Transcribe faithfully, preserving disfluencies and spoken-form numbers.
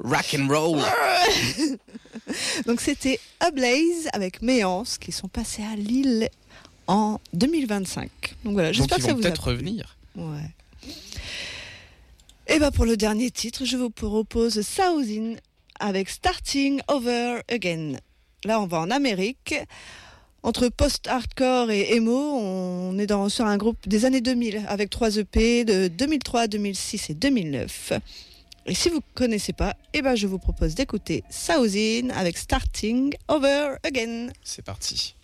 Rock and roll. Donc c'était Ablaze avec Méance qui sont passés à Lille en deux mille vingt-cinq. Donc voilà, j'espère Donc que ça ils vont vous a peut-être plu. revenir. Ouais. Et bah pour le dernier titre, je vous propose Thousand avec Starting Over Again. Là, on va en Amérique. Entre post-hardcore et emo, on est dans, sur un groupe des années deux mille avec trois E P de deux mille trois, deux mille six et deux mille neuf. Et si vous ne connaissez pas, eh ben je vous propose d'écouter Thousand avec Starting Over Again. C'est parti.